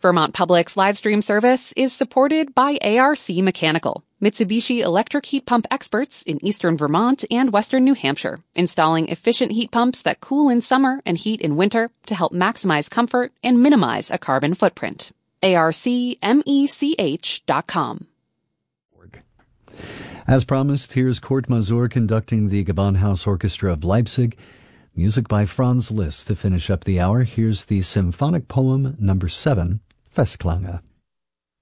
Vermont Public's live stream service is supported by ARC Mechanical, Mitsubishi electric heat pump experts in eastern Vermont and western New Hampshire, installing efficient heat pumps that cool in summer and heat in winter to help maximize comfort and minimize a carbon footprint. ARCmech.com. As promised, here's Kurt Masur conducting the Gewandhaus Orchestra of Leipzig. Music by Franz Liszt to finish up the hour. Here's the symphonic poem number 7, Festklange.